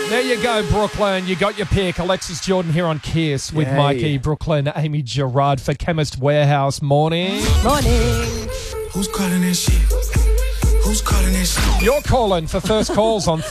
There you go, Brooklyn. You got your pick. Alexis Jordan here on Kiss with Mikey, Brooklyn, Amy Gerard for Chemist Warehouse. Morning. Morning. Who's calling that shit? Who's calling that shit? You're calling for first calls on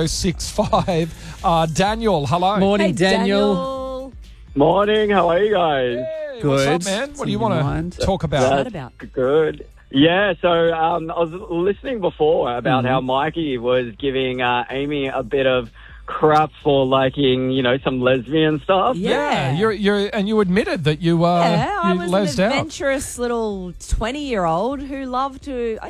131065. Daniel, hello. Morning, Hey, Daniel. Morning, how are you guys? Hey, Good. What's up, man? What do you Something in want mind? to talk about? What about? Good. Yeah, so I was listening before about how Mikey was giving Amy a bit of crap for liking, some lesbian stuff. Yeah, you admitted that you Yeah, I you was lesed an out. adventurous little 20-year-old who loved to,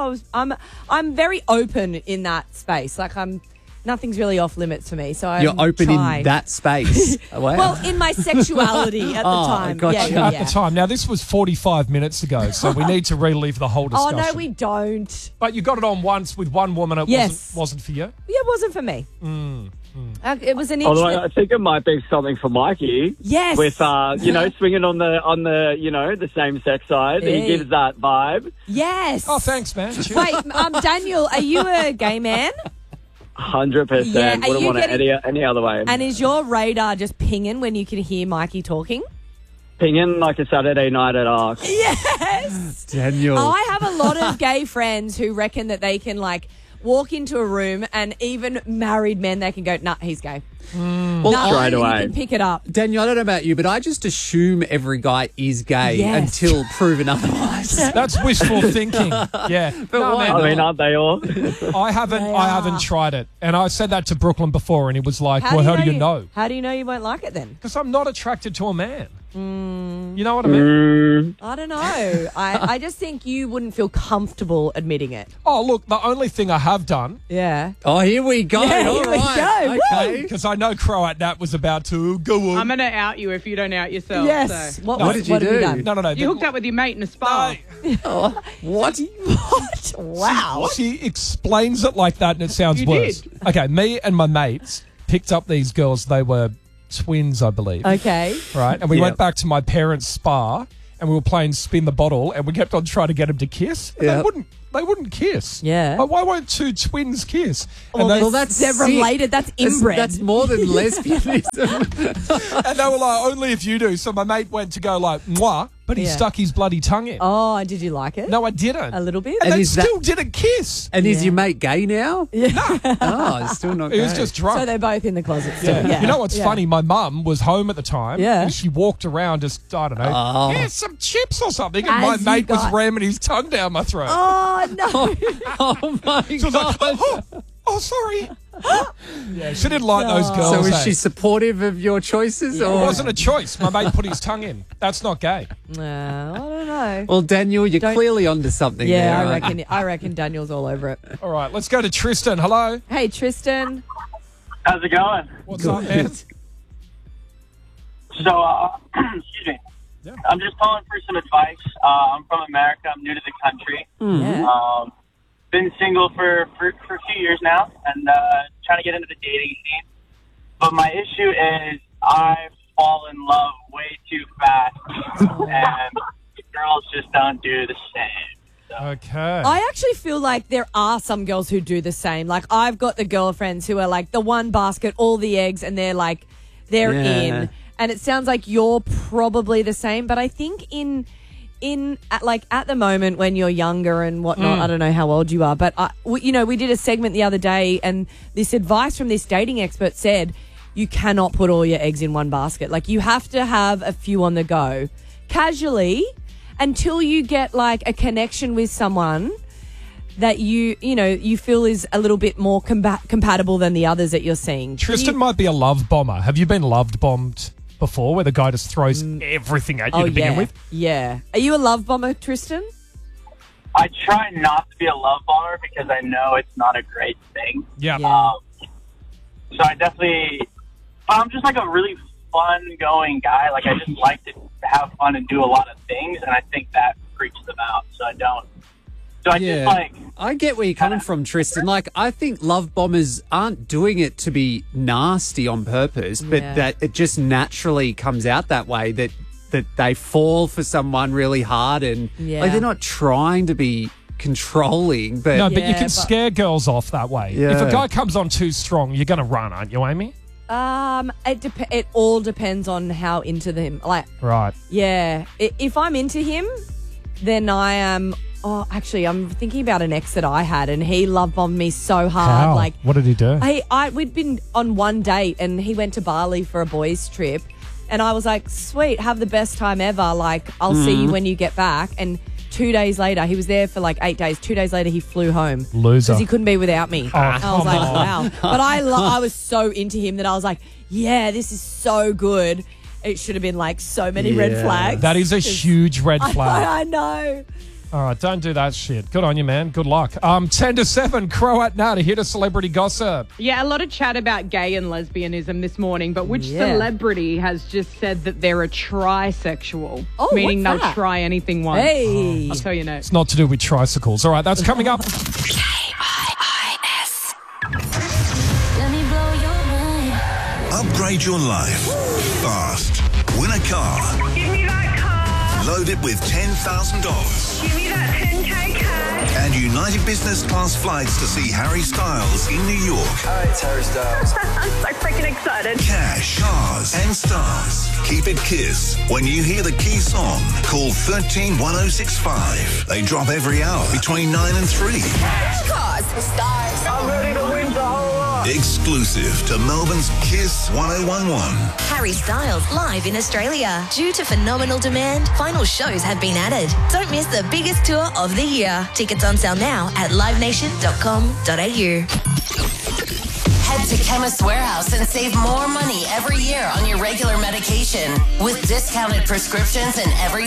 I'm very open in that space. Like nothing's really off limits for me. So You're open try. in that space. Wow. Well, in my sexuality at the time. gotcha. Yeah. At the time. Now, this was 45 minutes ago, so we need to relive the whole Oh, discussion. no, we don't. But you got it on once with one woman. It Yes. wasn't for you. Yeah, it wasn't for me. It was an Although interesting... I think it might be something for Mikey. Yes. With swinging on the same sex side. Hey. He gives that vibe. Yes. Oh, thanks, man. Cheers. Wait, Daniel, are you a gay man? 100%. Yeah, are Wouldn't you want it any other way. And is your radar just pinging when you can hear Mikey talking? Pinging like a Saturday night at Arc. Yes. Daniel. I have a lot of gay friends who reckon that they can walk into a room and even married men, they can go, nah, he's gay. well, Straight You away. can pick it up. Daniel, I don't know about you, but I just assume every guy is gay Yes. until proven otherwise. That's wishful thinking. Yeah. But why I mean, aren't they all? I haven't tried it. And I said that to Brooklyn before, and he was like, how do you know? How do you know you won't like it then? Because I'm not attracted to a man. You know what I mean? I don't know. I just think you wouldn't feel comfortable admitting it. Oh, look, the only thing I have done, Yeah. Oh, here we go. Yeah, All here we right. go. Okay. because I know Croat Nat was about to go on. I'm going to out you if you don't out yourself. Yes. So. What did you have do? done? No. You hooked up with your mate in a spa. What? What? Wow. She explains it like that, and it sounds You worse. did. Okay, me and my mates picked up these girls. They were twins, I believe. Okay. Right? And we Yep. went back to my parents' spa, and we were playing spin the bottle, and we kept on trying to get them to kiss. And Yep. They wouldn't kiss. Yeah. Like, why won't two twins kiss? And, Well, they, that's they're sick. related. That's inbred. That's more than lesbianism. and they were like, only if you do. So my mate went to go like, mwah, but he Yeah. stuck his bloody tongue in. Oh, did you like it? No, I didn't. A little bit? And And they is that- still didn't kiss. And is Yeah. your mate gay now? Yeah. Oh, it's still not gay. He was just drunk. So they're both in the closet still. Yeah. You know what's funny? My mum was home at the time. Yeah. And she walked around just, I don't know, Oh. yeah, some chips or something. And As my you mate was got- ramming his tongue down my throat. Oh, no. Oh, my She was like, God. oh, sorry. yeah, she didn't like those girls. So is eh? she supportive of your choices? It Or? wasn't a choice. My mate put his tongue in. That's not gay. I don't know. Well, Daniel, you're Don't- clearly onto something there. Yeah, aren't I reckon Daniel's all over it. All right, let's go to Tristan. Hello. Hey, Tristan. How's it going? What's up, man? So, excuse me. Yeah. I'm just calling for some advice. I'm from America. I'm new to the country. Yeah. Been single for a few years now and trying to get into the dating scene. But my issue is I fall in love way too fast, and girls just don't do the same. Okay. I actually feel like there are some girls who do the same. Like, I've got the girlfriends who are like the one basket, all the eggs, and they're Yeah. in. And it sounds like you're probably the same. But I think at the moment when you're younger and whatnot, I don't know how old you are, but we did a segment the other day, and this advice from this dating expert said you cannot put all your eggs in one basket. Like, you have to have a few on the go casually until you get like a connection with someone that you feel is a little bit more compatible than the others that you're seeing. Tristan might be a love bomber. Have you been loved bombed before, where the guy just throws everything at you to begin with? Yeah. Are you a love bomber, Tristan? I try not to be a love bomber because I know it's not a great thing. Yeah. Yeah. So I'm just like a really fun-going guy. Like, I just like to have fun and do a lot of things, and I think that freaks them out. So I don't. So I just like. I get where you're coming from, Tristan. Like, I think love bombers aren't doing it to be nasty on purpose, but Yeah. that it just naturally comes out that way, that they fall for someone really hard and Yeah. like they're not trying to be controlling, but No, but you Yeah, can but- scare girls off that way. Yeah. If a guy comes on too strong, you're going to run, aren't you, Amy? It all depends on how into them. Like, Right. yeah, if I'm into him, then I am. Oh, actually, I'm thinking about an ex that I had, and he love bombed me so hard. How? Like, What did he do? we'd been on one date, and he went to Bali for a boys' trip, and I was like, "Sweet, have the best time ever. Like, I'll see you when you get back." And 2 days later, he was there for like 8 days. 2 days later, he flew home. Loser. Because he couldn't be without me. I was come like, on. wow. But I was so into him that I was like, yeah, this is so good. It should have been like so many red Yeah. flags. That is a huge red flag. I know. All right, don't do that shit. Good on you, man. Good luck. 10 to 7, Croat now to hit a celebrity gossip. Yeah, a lot of chat about gay and lesbianism this morning, but which Yeah. celebrity has just said that they're a trisexual? Oh, meaning what's they'll that? try anything once. Hey. I'll tell you next. It's not to do with tricycles. All right, that's coming up. KIIS. Let me blow your mind. Upgrade your life fast. Win a car. Give me that car. Load it with $10,000. Give me that 10K cash. And United Business Class flights to see Harry Styles in New York. Hi, it's Harry Styles. I'm so freaking excited. Cash, cars, and stars. Keep it KISS. When you hear the key song, call 131065. They drop every hour between 9 and 3. Cars, stars. I'm ready to win the whole lot. Exclusive to Melbourne's KISS 1011. Harry Styles live in Australia. Due to phenomenal demand, final shows have been added. Don't miss the biggest tour of the year. Tickets on sale now at livenation.com.au. Head to Chemist Warehouse and save more money every year on your regular medication with discounted prescriptions and every